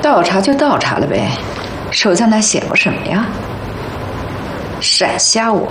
倒茶就倒茶了呗，手在那写过什么呀？闪瞎我！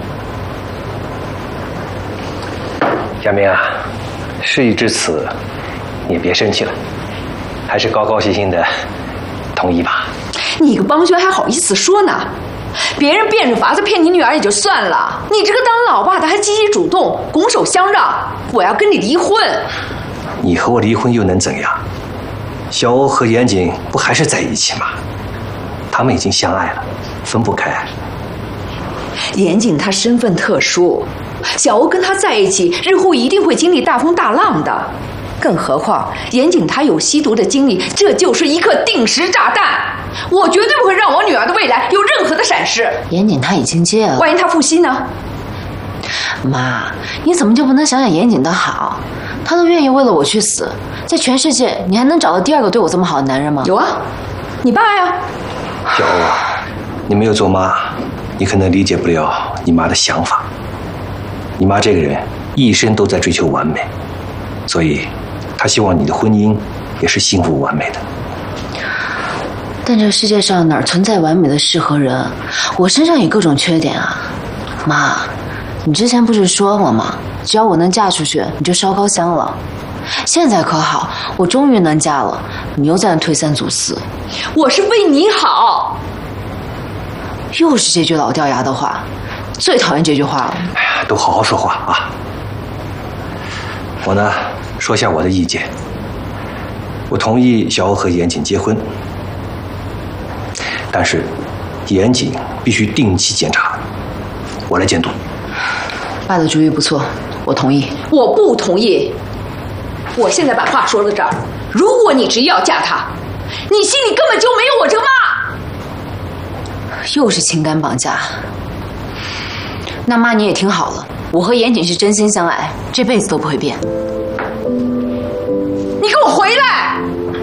佳明啊，事已至此，你别生气了，还是高高兴兴的同意吧。 你个帮凶还好意思说呢？别人变着法子骗你女儿也就算了，你这个当老爸的还积极主动，拱手相让，我要跟你离婚。 你和我离婚又能怎样？小欧和严谨不还是在一起吗？他们已经相爱了，分不开。 严谨他身份特殊，小欧跟他在一起，日后一定会经历大风大浪的。更何况严谨他有吸毒的经历，这就是一颗定时炸弹。我绝对不会让我女儿的未来有任何的闪失。 严谨他已经戒了， 万一他复吸呢？ 妈，你怎么就不能想想严谨的好？他都愿意为了我去死，在全世界你还能找到第二个对我这么好的男人吗？ 有啊，你爸呀。 小欧啊，你没有做妈，你可能理解不了你妈的想法。你妈这个人一生都在追求完美，所以她希望你的婚姻也是幸福完美的。 但这世界上哪存在完美的事和人？我身上有各种缺点啊。妈，你之前不是说过吗？只要我能嫁出去，你就烧高香了。现在可好，我终于能嫁了，你又在那推三阻四。 我是为你好。 又是这句老掉牙的话，最讨厌这句话了。 哎呀，都好好说话啊！我呢，说下我的意见。我同意小欧和严谨结婚，但是严谨必须定期检查，我来监督。 爸的主意不错，我同意。 我不同意。我现在把话说到这儿，如果你执意要嫁他，你心里根本就没有我这个妈。 又是情感绑架。那妈你也听好了，我和严谨是真心相爱，这辈子都不会变。 你给我回来！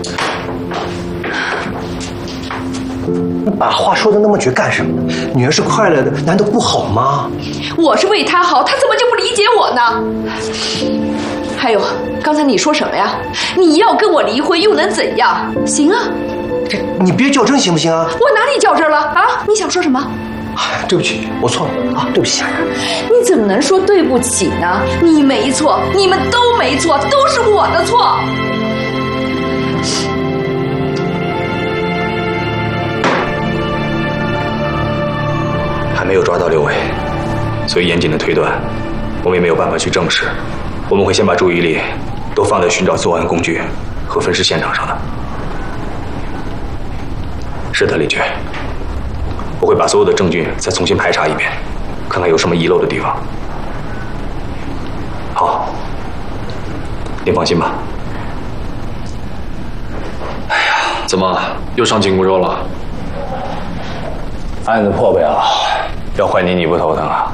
你把话说的那么绝干什么呢？女儿是快乐的，难道不好吗？ 我是为她好，她怎么就不理解我呢？还有，刚才你说什么呀？你要跟我离婚又能怎样？行啊， 你别较真行不行啊？ 我哪里较真了啊？你想说什么？ 对不起，我错了啊，对不起。 你怎么能说对不起呢？你没错，你们都没错，都是我的错。 还没有抓到六位，所以严谨的推断，我们也没有办法去证实。我们会先把注意力都放在寻找作案工具和分尸现场上的。是的，李局，我会把所有的证据再重新排查一遍，看看有什么遗漏的地方。好，您放心吧。 哎呀，怎么又上紧骨肉了？ 案子破不了，要换你不头疼啊。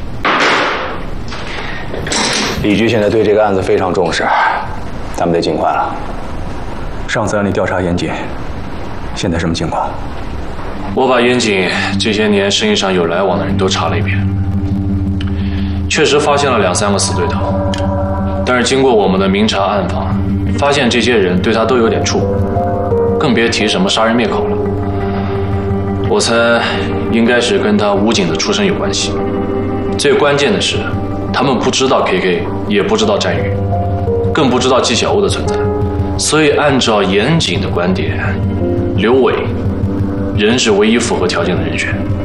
李局现在对这个案子非常重视，咱们得尽快了。上次让你调查严谨，现在什么情况？ 我把严谨这些年生意上有来往的人都查了一遍，确实发现了2、3个死对头，但是经过我们的明察暗访，发现这些人对他都有点怵，更别提什么杀人灭口了。我猜应该是跟他武警的出身有关系。最关键的是，他们不知道 KK， 也不知道战宇，更不知道纪晓鸥的存在。所以按照严谨的观点，刘伟仍是唯一符合条件的人选。